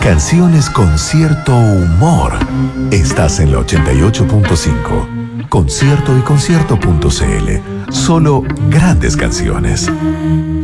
Canciones con cierto humor. Estás en la 88.5. Concierto y concierto.cl. Solo grandes canciones.